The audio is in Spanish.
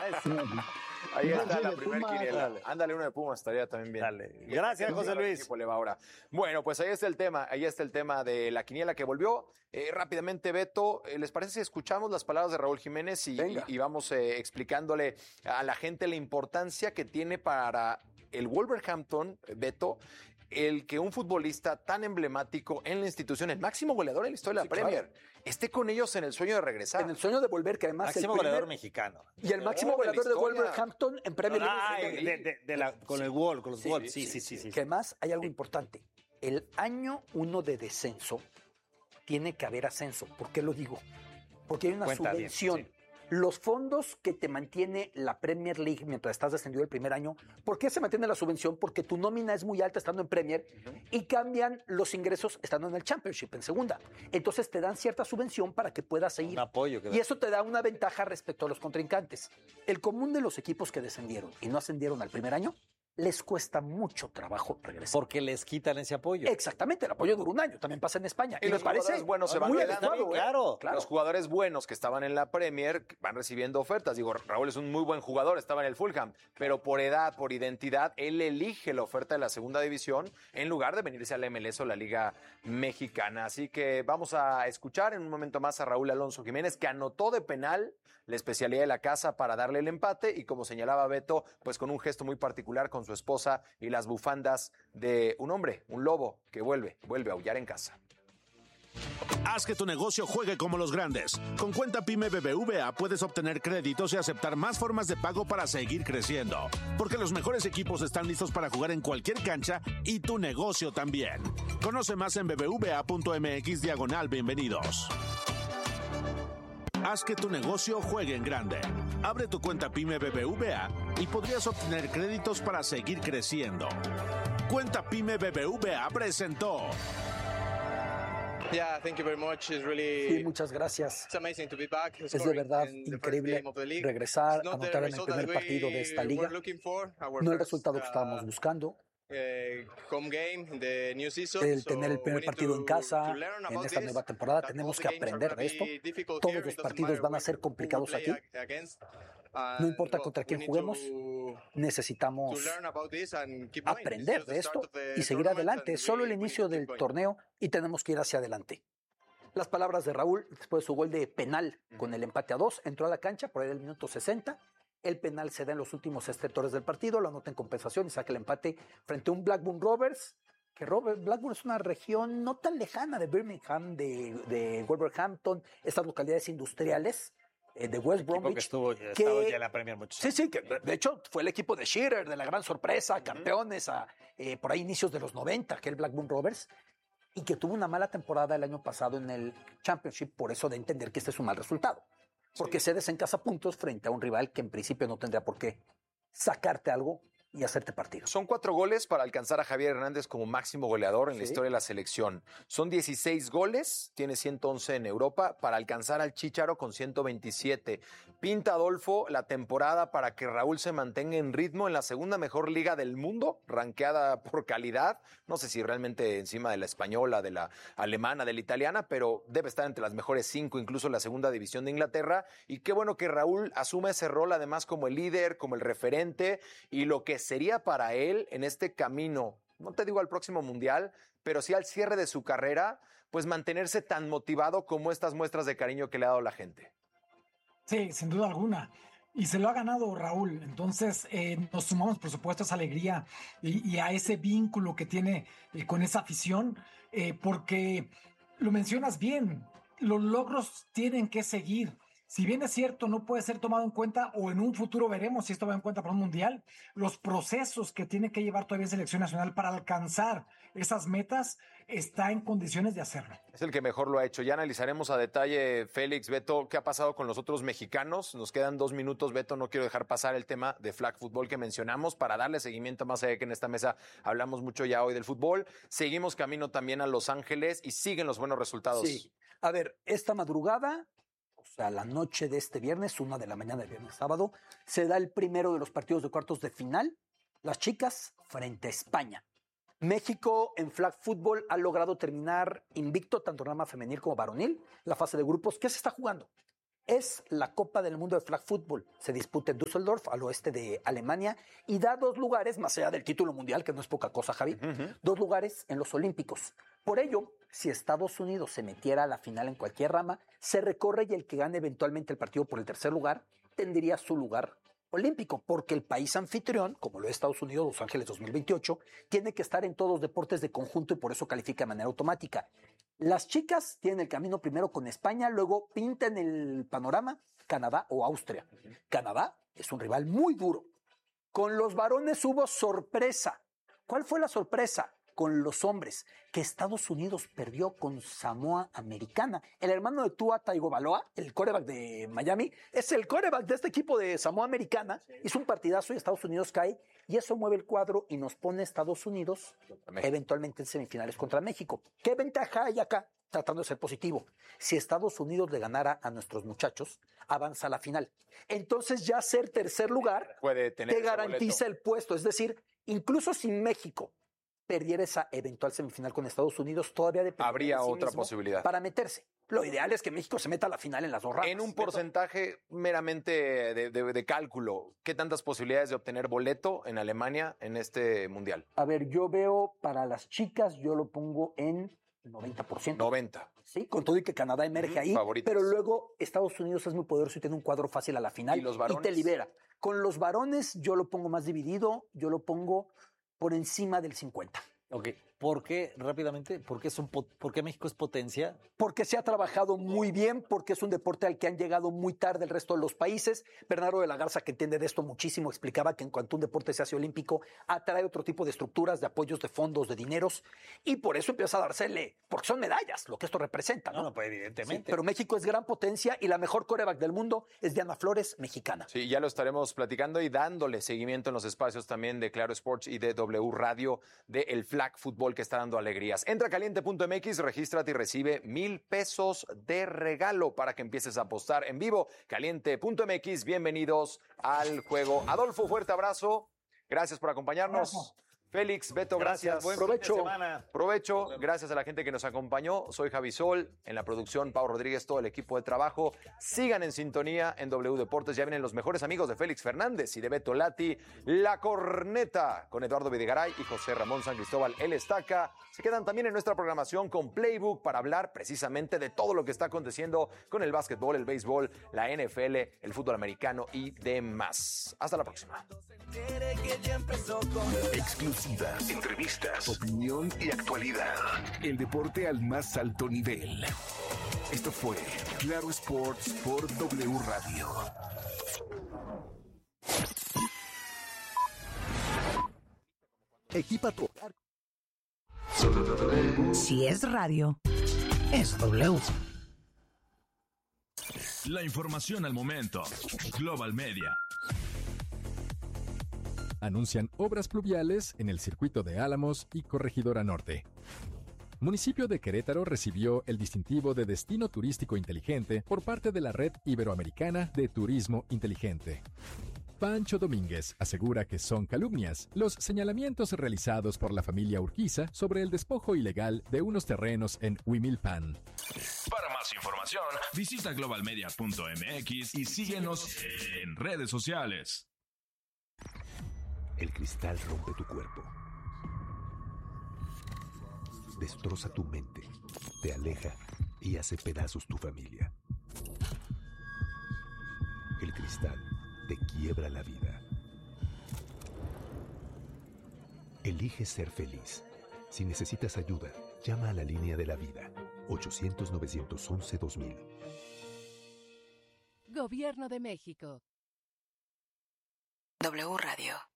Ahí está la primera quiniela. Ándale, uno de Pumas, estaría también bien. Dale. Gracias, José Luis. Le va ahora. Bueno, pues ahí está el tema de la quiniela que volvió. Rápidamente, Beto, ¿les parece si escuchamos las palabras de Raúl Jiménez y vamos explicándole a la gente la importancia que tiene para el Wolverhampton, Beto, el que un futbolista tan emblemático en la institución, el máximo goleador en la historia de la Premier, esté con ellos en el sueño de regresar? En el sueño de volver, que además máximo goleador mexicano. Y el máximo goleador de Wolverhampton en Premier League. Con el Wolves, con los Wolves. Sí. Que además hay algo importante. El año 1 de descenso tiene que haber ascenso. ¿Por qué lo digo? Porque hay una subvención. Bien, los fondos que te mantiene la Premier League mientras estás descendido el primer año, ¿por qué se mantiene la subvención? Porque tu nómina es muy alta estando en Premier y cambian los ingresos estando en el Championship, en segunda. Entonces te dan cierta subvención para que puedas seguir. Un apoyo. Y eso te da una ventaja respecto a los contrincantes. El común de los equipos que descendieron y no ascendieron al primer año, les cuesta mucho trabajo regresar. Porque les quitan ese apoyo. Exactamente, el apoyo dura un año, también pasa en España. Y los jugadores buenos se van quedando. Claro. Los jugadores buenos que estaban en la Premier van recibiendo ofertas. Digo, Raúl es un muy buen jugador, estaba en el Fulham, pero por edad, por identidad, él elige la oferta de la segunda división en lugar de venirse a la MLS o la Liga Mexicana. Así que vamos a escuchar en un momento más a Raúl Alonso Jiménez, que anotó de penal la especialidad de la casa para darle el empate y, como señalaba Beto, pues con un gesto muy particular con su esposa y las bufandas de un hombre, un lobo que vuelve a aullar en casa. Haz que tu negocio juegue como los grandes. Con Cuenta Pyme BBVA puedes obtener créditos y aceptar más formas de pago para seguir creciendo. Porque los mejores equipos están listos para jugar en cualquier cancha y tu negocio también. Conoce más en bbva.mx/bienvenidos. Haz que tu negocio juegue en grande. Abre tu cuenta Pyme BBVA y podrías obtener créditos para seguir creciendo. Cuenta Pyme BBVA presentó. Yeah, thank you very much. It's really, sí, muchas gracias. It's amazing to be back. Es de verdad increíble regresar, anotar en el primer partido de esta liga. No el resultado que estábamos buscando. Home game, the new season, el tener el primer partido en casa en esta nueva temporada. Tenemos que aprender de esto. Todos los partidos van a ser complicados aquí. No importa contra quién juguemos, necesitamos aprender de esto y seguir adelante. Es solo el inicio del torneo y tenemos que ir hacia adelante. Las palabras de Raúl después de su gol de penal con el empate a 2, entró a la cancha por ahí del minuto 60. El penal se da en los últimos estertores del partido, lo anota en compensación y saca el empate frente a un Blackburn Rovers, que Blackburn es una región no tan lejana de Birmingham, de Wolverhampton, estas localidades industriales de West Bromwich. Que estado ya en la Premier muchos años. Sí, que de hecho fue el equipo de Shearer, de la gran sorpresa, campeones por ahí inicios de los 90, que el Blackburn Rovers, y que tuvo una mala temporada el año pasado en el Championship, por eso de entender que este es un mal resultado. Porque cedes en casa puntos frente a un rival que en principio no tendría por qué sacarte algo y hacerte partido. Son 4 goles para alcanzar a Javier Hernández como máximo goleador en la historia de la selección. Son 16 goles, tiene 111 en Europa, para alcanzar al Chícharo con 127. Pinta Adolfo la temporada para que Raúl se mantenga en ritmo en la segunda mejor liga del mundo, rankeada por calidad. No sé si realmente encima de la española, de la alemana, de la italiana, pero debe estar entre las mejores 5, incluso en la segunda división de Inglaterra. Y qué bueno que Raúl asuma ese rol además como el líder, como el referente, y lo que sería para él en este camino, no te digo al próximo mundial, pero sí al cierre de su carrera, pues mantenerse tan motivado como estas muestras de cariño que le ha dado la gente. Sí, sin duda alguna. Y se lo ha ganado Raúl. Entonces nos sumamos, por supuesto, a esa alegría y a ese vínculo que tiene con esa afición, porque lo mencionas bien, los logros tienen que seguir. Si bien es cierto, no puede ser tomado en cuenta, o en un futuro veremos si esto va en cuenta para un mundial, los procesos que tiene que llevar todavía Selección Nacional para alcanzar esas metas, está en condiciones de hacerlo. Es el que mejor lo ha hecho. Ya analizaremos a detalle, Félix, Beto, qué ha pasado con los otros mexicanos. Nos quedan 2 minutos, Beto, no quiero dejar pasar el tema de flag fútbol que mencionamos para darle seguimiento, más allá que en esta mesa hablamos mucho ya hoy del fútbol. Seguimos camino también a Los Ángeles y siguen los buenos resultados. Sí. A ver, esta madrugada, o sea, la noche de este viernes, 1 de la mañana del viernes sábado, se da el primero de los partidos de cuartos de final. Las chicas frente a España. México en flag fútbol ha logrado terminar invicto tanto en rama femenil como varonil, la fase de grupos. ¿Qué se está jugando? Es la Copa del Mundo de Flag Football. Se disputa en Düsseldorf, al oeste de Alemania, y da 2 lugares, más allá del título mundial, que no es poca cosa, Javi, 2 lugares en los Olímpicos. Por ello, si Estados Unidos se metiera a la final en cualquier rama, se recorre y el que gane eventualmente el partido por el tercer lugar tendría su lugar olímpico, porque el país anfitrión, como lo es Estados Unidos, Los Ángeles 2028, tiene que estar en todos los deportes de conjunto y por eso califica de manera automática. Las chicas tienen el camino primero con España, luego pintan el panorama Canadá o Austria. Canadá es un rival muy duro. Con los varones hubo sorpresa. ¿Cuál fue la sorpresa? Con los hombres, que Estados Unidos perdió con Samoa Americana. El hermano de Tua Tagovailoa, el quarterback de Miami, es el quarterback de este equipo de Samoa Americana. Hizo un partidazo y Estados Unidos cae, y eso mueve el cuadro y nos pone Estados Unidos eventualmente en semifinales contra México. ¿Qué ventaja hay acá? Tratando de ser positivo. Si Estados Unidos le ganara a nuestros muchachos, avanza a la final. Entonces ya ser tercer lugar te garantiza el puesto. Es decir, incluso si México perdiera esa eventual semifinal con Estados Unidos, todavía habría otra posibilidad para meterse. Lo ideal es que México se meta a la final en las 2 ramas. En un porcentaje meramente de cálculo, ¿qué tantas posibilidades de obtener boleto en Alemania en este mundial? A ver, yo veo para las chicas, yo lo pongo en 90%. 90%. Sí, con todo y que Canadá emerge ahí, favoritos. Pero luego Estados Unidos es muy poderoso y tiene un cuadro fácil a la final. ¿Y los varones? Y te libera. Con los varones yo lo pongo más dividido, yo lo pongo por encima del 50. Ok, ¿por qué, rápidamente, por qué México es potencia? Porque se ha trabajado muy bien, porque es un deporte al que han llegado muy tarde el resto de los países. Bernardo de la Garza, que entiende de esto muchísimo, explicaba que en cuanto un deporte se hace olímpico, atrae otro tipo de estructuras, de apoyos, de fondos, de dineros, y por eso empieza a dársele, porque son medallas, lo que esto representa, ¿no? No, pues evidentemente. Sí, pero México es gran potencia y la mejor quarterback del mundo es Diana Flores, mexicana. Sí, ya lo estaremos platicando y dándole seguimiento en los espacios también de Claro Sports y de W Radio, de el Flag Fútbol, que está dando alegrías. Entra a caliente.mx, regístrate y recibe $1,000 de regalo para que empieces a apostar en vivo. Caliente.mx, bienvenidos al juego. Adolfo, fuerte abrazo. Gracias por acompañarnos. Abrazo. Félix, Beto, gracias. Buen provecho. Provecho. Gracias a la gente que nos acompañó. Soy Javi Sol, en la producción, Pau Rodríguez, todo el equipo de trabajo. Sigan en sintonía en W Deportes. Ya vienen los mejores amigos de Félix Fernández y de Beto Lati. La Corneta con Eduardo Videgaray y José Ramón San Cristóbal, el Estaca. Se quedan también en nuestra programación con Playbook para hablar precisamente de todo lo que está aconteciendo con el básquetbol, el béisbol, la NFL, el fútbol americano y demás. Hasta la próxima. Exclusivas, entrevistas, opinión y actualidad. El deporte al más alto nivel. Esto fue Claro Sports por W Radio. Equipa tu hogar. Si es radio, es W. La información al momento. Global Media. Anuncian obras pluviales en el circuito de Álamos y Corregidora Norte. Municipio de Querétaro recibió el distintivo de Destino Turístico Inteligente por parte de la Red Iberoamericana de Turismo Inteligente. Pancho Domínguez asegura que son calumnias los señalamientos realizados por la familia Urquiza sobre el despojo ilegal de unos terrenos en Huimilpan. Para más información, visita globalmedia.mx y síguenos en redes sociales. El cristal rompe tu cuerpo. Destroza tu mente, te aleja y hace pedazos tu familia. El cristal te quiebra la vida. Elige ser feliz. Si necesitas ayuda, llama a la línea de la vida. 800-911-2000. Gobierno de México. W Radio.